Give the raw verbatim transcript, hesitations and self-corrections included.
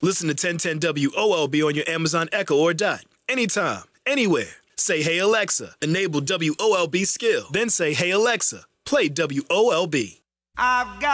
Listen to ten ten W O L B on your Amazon Echo or Dot. Anytime, anywhere. Say, hey, Alexa, enable W O L B skill. Then say, hey, Alexa, play W O L B. I've got